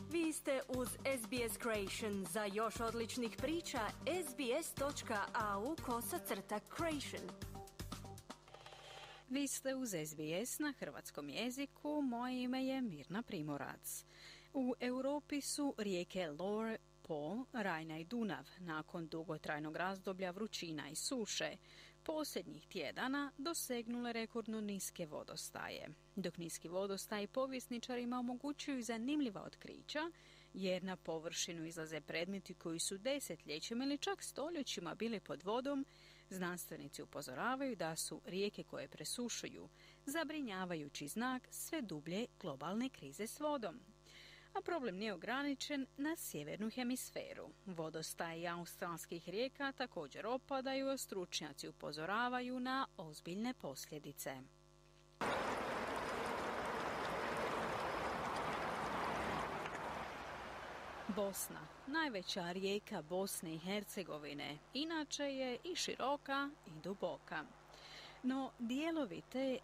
Vi ste uz SBS Creation. Za još odličnih priča, sbs.au/creation. Vi ste uz SBS na hrvatskom jeziku, moje ime je Mirna Primorac. U Europi su rijeke Loire, Po, Rajna i Dunav nakon dugotrajnog razdoblja vrućina i suše posljednjih tjedana dosegnule rekordno niske vodostaje. Dok niski vodostaji povjesničarima omogućuju zanimljiva otkrića, jer na površinu izlaze predmeti koji su desetljećima ili čak stoljećima bili pod vodom, znanstvenici upozoravaju da su rijeke koje presušuju zabrinjavajući znak sve dublje globalne krize s vodom. A problem nije ograničen na sjevernu hemisferu. Vodostaji australskih rijeka također opadaju, a stručnjaci upozoravaju na ozbiljne posljedice. Bosna, najveća rijeka Bosne i Hercegovine, inače je i široka i duboka. No, dijelovi te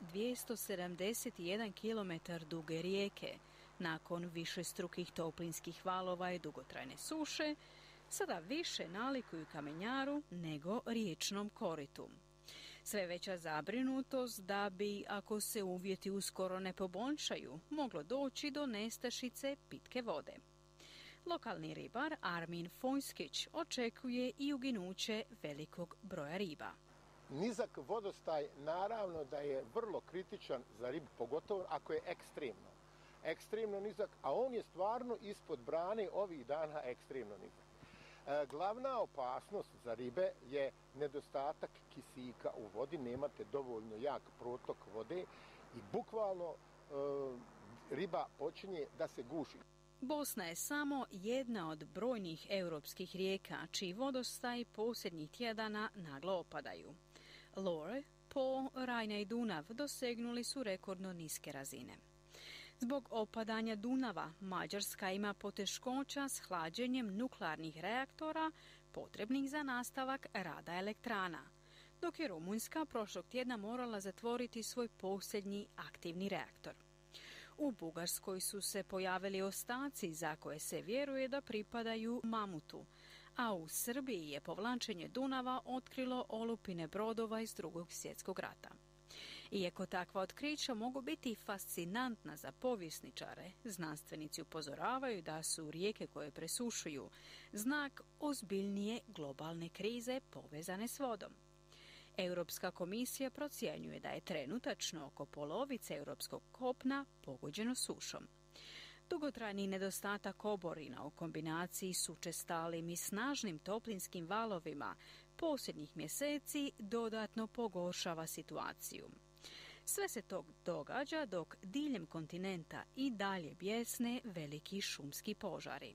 271 km duge rijeke, nakon višestrukih toplinskih valova i dugotrajne suše, sada više nalikuju kamenjaru nego riječnom koritu. Sve veća zabrinutost da bi, ako se uvjeti uskoro ne poboljšaju, moglo doći do nestašice pitke vode. Lokalni ribar Armin Fojskić očekuje i uginuće velikog broja riba. Nizak vodostaj naravno da je vrlo kritičan za ribu, pogotovo ako je ekstremno nizak, a on je stvarno ispod brane ovih dana ekstremno nizak. Glavna opasnost za ribe je nedostatak kisika u vodi, nemate dovoljno jak protok vode i bukvalno riba počinje da se guši. Bosna je samo jedna od brojnih europskih rijeka čiji vodostaji posljednjih tjedana naglo opadaju. Loire, Po, Rajna i Dunav dosegnuli su rekordno niske razine. Zbog opadanja Dunava, Mađarska ima poteškoća s hlađenjem nuklearnih reaktora potrebnih za nastavak rada elektrana, dok je Rumunjska prošlog tjedna morala zatvoriti svoj posljednji aktivni reaktor. U Bugarskoj su se pojavili ostaci za koje se vjeruje da pripadaju mamutu, a u Srbiji je povlačenje Dunava otkrilo olupine brodova iz Drugog svjetskog rata. Iako takva otkrića mogu biti fascinantna za povjesničare, znanstvenici upozoravaju da su rijeke koje presušuju znak ozbiljnije globalne krize povezane s vodom. Europska komisija procjenjuje da je trenutačno oko polovice europskog kopna pogođeno sušom. Dugotrajni nedostatak oborina u kombinaciji s učestalim i snažnim toplinskim valovima posljednjih mjeseci dodatno pogoršava situaciju. Sve se to događa dok diljem kontinenta i dalje bijesne veliki šumski požari.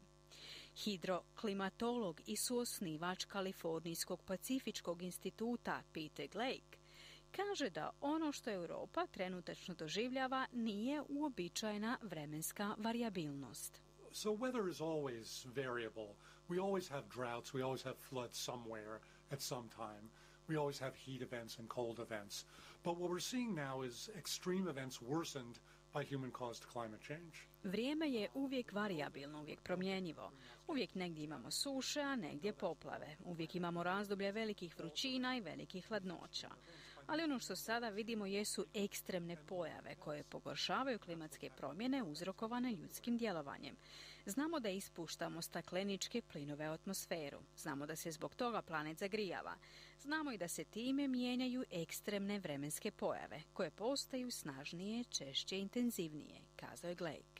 Hidroklimatolog i suosnivač Kalifornijskog pacifičkog instituta Peter Glake kaže da ono što Europa trenutačno doživljava nije uobičajena vremenska varijabilnost. So weather is always variable. We always have droughts, we always have floods somewhere at some time. We always have heat events and cold events. But what we're seeing now is extreme events worsened by human-caused climate change. Vrijeme je uvijek varijabilno, uvijek promjenjivo. Uvijek negdje imamo suše, a negdje poplave. Uvijek imamo razdoblje velikih vrućina i velikih hladnoća. Ali ono što sada vidimo jesu ekstremne pojave koje pogoršavaju klimatske promjene uzrokovane ljudskim djelovanjem. Znamo da ispuštamo stakleničke plinove u atmosferu. Znamo da se zbog toga planet zagrijava. Znamo i da se time mijenjaju ekstremne vremenske pojave koje postaju snažnije, češće i intenzivnije, kazao je Glake.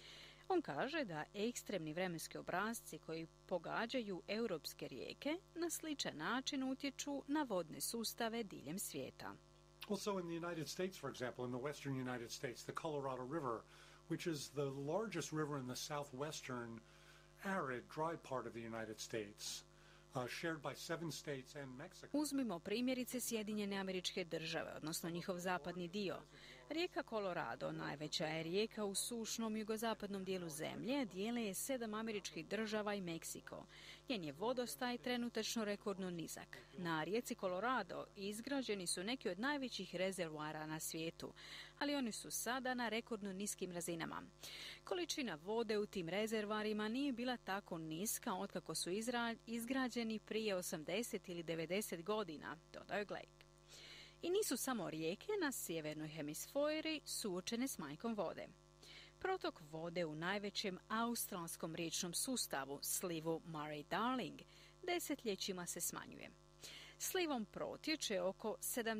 On kaže da ekstremni vremenski obrasci koji pogađaju europske rijeke na sličan način utječu na vodne sustave diljem svijeta. Also in the United States, for example, in the western United States, the Colorado River, which is the largest river in the southwestern arid, dry part of the United States, shared by 7 states and Mexico. Uzmimo primjerice Sjedinjene Američke Države, odnosno njihov zapadni dio. Rijeka Colorado najveća je rijeka u sušnom jugozapadnom dijelu zemlje, dijele je 7 američkih država i Meksiko. Njen je vodostaj trenutačno rekordno nizak. Na rijeci Colorado izgrađeni su neki od najvećih rezervoara na svijetu, ali oni su sada na rekordno niskim razinama. Količina vode u tim rezervoarima nije bila tako niska otkako su izgrađeni prije 80 ili 90 godina, dodao Glake. I nisu samo rijeke na sjevernoj hemisferi suočene s manjkom vode. Protok vode u najvećem australskom riječnom sustavu, slivu Murray-Darling, desetljećima se smanjuje. Slivom protječe oko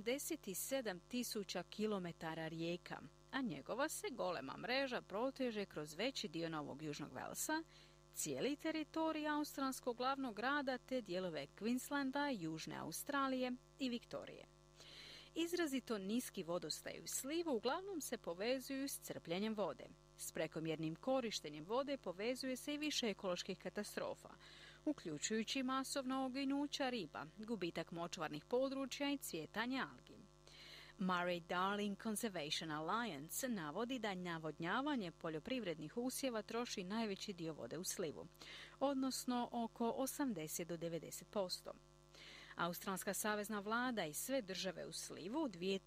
77.000 km rijeka, a njegova se golema mreža proteže kroz veći dio Novog Južnog Velsa, cijeli teritorij australskog glavnog grada te dijelove Queenslanda, Južne Australije i Viktorije. Izrazito niski vodostaj u slivu uglavnom se povezuju s crpljenjem vode. S prekomjernim korištenjem vode povezuje se i više ekoloških katastrofa, uključujući masovno uginuća riba, gubitak močvarnih područja i cvjetanje algi. Murray-Darling Conservation Alliance navodi da navodnjavanje poljoprivrednih usjeva troši najveći dio vode u slivu, odnosno oko 80 do 90%. Australska savezna vlada i sve države u slivu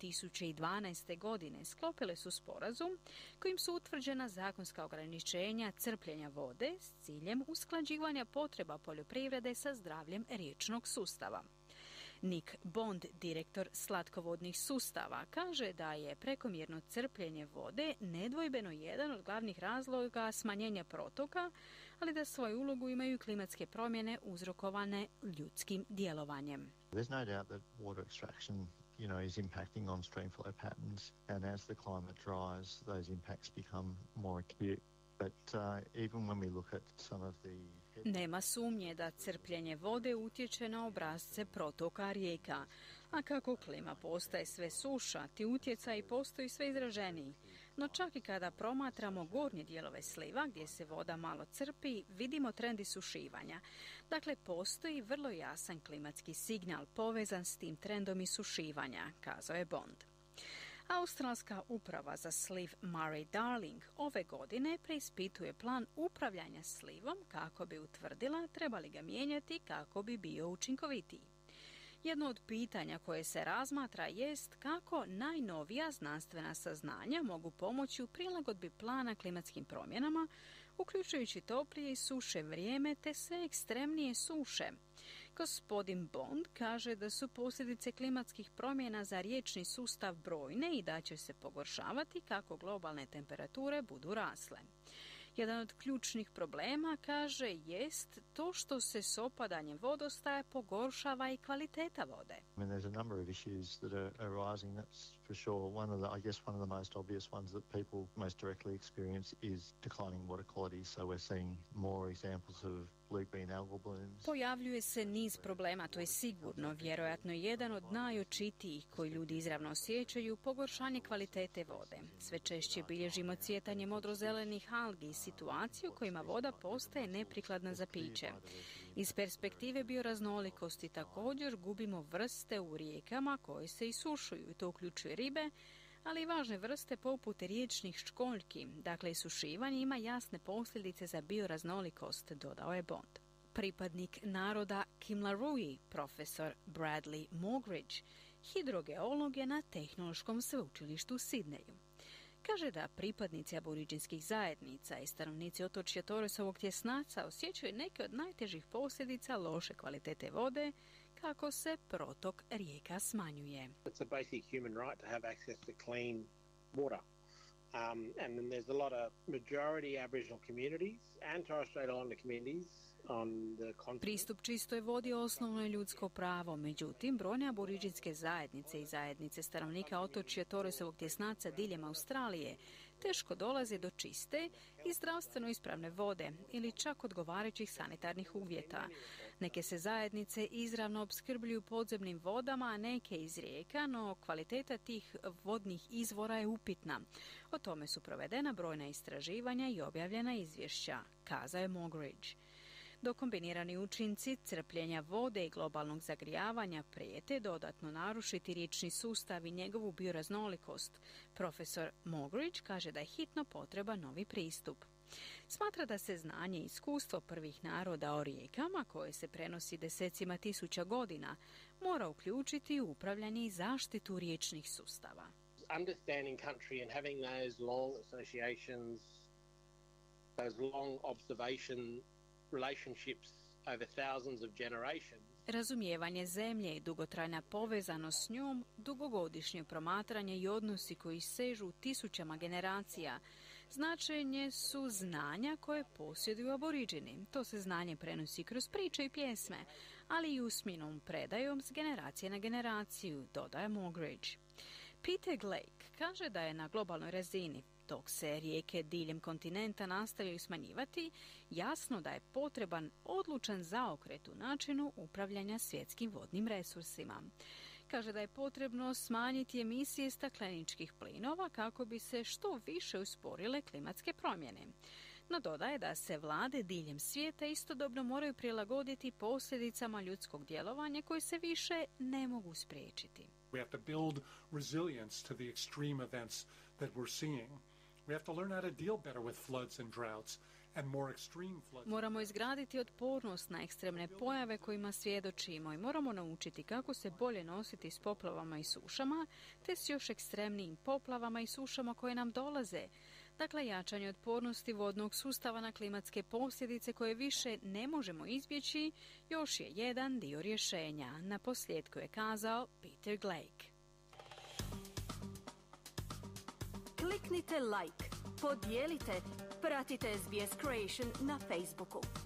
2012. godine sklopile su sporazum kojim su utvrđena zakonska ograničenja crpljenja vode s ciljem usklađivanja potreba poljoprivrede sa zdravljem riječnog sustava. Nick Bond, direktor slatkovodnih sustava, kaže da je prekomjerno crpljenje vode nedvojbeno jedan od glavnih razloga smanjenja protoka, ali da svoju ulogu imaju klimatske promjene uzrokovane ljudskim djelovanjem. There's no doubt that water extraction, is impacting on streamflow patterns, and as the climate dries, those impacts become more acute. But even when we look at some of the... Nema sumnje da crpljenje vode utječe na obrasce protoka rijeka, a kako klima postaje sve suša, ti utjecaji postoji sve izraženiji. No čak i kada promatramo gornje dijelove sliva gdje se voda malo crpi, vidimo trend isušivanja. Dakle, postoji vrlo jasan klimatski signal povezan s tim trendom isušivanja, kazao je Bond. Australska uprava za sliv Murray-Darling ove godine preispituje plan upravljanja slivom kako bi utvrdila treba li ga mijenjati kako bi bio učinkovitiji. Jedno od pitanja koje se razmatra jest kako najnovija znanstvena saznanja mogu pomoći u prilagodbi plana klimatskim promjenama, uključujući toplije i suše vrijeme te sve ekstremnije suše. Gospodin Bond kaže da su posljedice klimatskih promjena za riječni sustav brojne i da će se pogoršavati kako globalne temperature budu rasle. Jedan od ključnih problema, kaže, jest to što se s opadanjem vodostaja pogoršava i kvaliteta vode. There's a number of issues that are arising. That's for sure. One of the most obvious ones that people most directly experience is declining water quality. So we're seeing more examples of blue green algal blooms. Pojavljuje se niz problema, to je sigurno, vjerojatno jedan od najočitijih koji ljudi izravno osjećaju, pogoršanje kvalitete vode. Sve češće bilježimo cvjetanje modrozelenih algi i situaciju u kojima voda postaje neprikladna za piće. Iz perspektive bioraznolikosti također gubimo vrste u rijekama koje se isušuju i to uključuje ribe, ali i važne vrste poput riječnih školjki. Dakle, isušivanje ima jasne posljedice za bioraznolikost, dodao je Bond. Pripadnik naroda Kimlarui, profesor Bradley Mogridge, hidrogeolog je na Tehnološkom sveučilištu u Sidneju. Kaže da pripadnici aboriđinskih zajednica i stanovnici otočja Torresovog tjesnaca osjećaju neke od najtežih posljedica loše kvalitete vode kako se protok rijeka smanjuje. It's a basic human right to have access to clean water. And then there's a lot of majority Aboriginal communities and Torres Strait Islander communities. Pristup čistoj vodi je osnovno ljudsko pravo, međutim, brojne aboriđinske zajednice i zajednice stanovnika otočja Torresovog tjesnaca diljem Australije teško dolaze do čiste i zdravstveno ispravne vode ili čak odgovarajućih sanitarnih uvjeta. Neke se zajednice izravno opskrbljuju podzemnim vodama, a neke iz rijeka, no kvaliteta tih vodnih izvora je upitna. O tome su provedena brojna istraživanja i objavljena izvješća, kazao je Mogridge. dok kombinirani učinci crpljenja vode i globalnog zagrijavanja prijete dodatno narušiti riječni sustav i njegovu bioraznolikost. Profesor Mogridge kaže da je hitno potreban novi pristup. Smatra da se znanje i iskustvo prvih naroda o rijekama, koje se prenosi desecima tisuća godina, mora uključiti u upravljanje i zaštitu riječnih sustava. Understanding country and having those long associations, those long observation relationships over thousands of generations. Razumijevanje zemlje i dugotrajna povezanost s njom, dugogodišnje promatranje i odnosi koji sežu tisućama generacija, značenje su znanja koje posjeduju aboriđini. To se znanje prenosi kroz priče i pjesme, ali i usmenom predajom s generacije na generaciju, dodaje Mogridge. Peter Glake kaže da je na globalnoj razini, dok se rijeke diljem kontinenta nastavljaju smanjivati, jasno da je potreban odlučan zaokret u načinu upravljanja svjetskim vodnim resursima. Kaže da je potrebno smanjiti emisije stakleničkih plinova kako bi se što više usporile klimatske promjene. No dodaje da se vlade diljem svijeta istodobno moraju prilagoditi posljedicama ljudskog djelovanja koje se više ne mogu spriječiti. We have to build resilience to the extreme events that we're seeing. We have to learn how to deal better with floods and droughts and more extreme floods. Moramo izgraditi otpornost na ekstremne pojave kojima svjedočimo i moramo naučiti kako se bolje nositi s poplavama i sušama, te s još ekstremnijim poplavama i sušama koje nam dolaze. Dakle, jačanje otpornosti vodnog sustava na klimatske posljedice koje više ne možemo izbjeći još je jedan dio rješenja, na posljedku je kazao Peter Glake. Kliknite like, podijelite, pratite SBS Creation na Facebooku.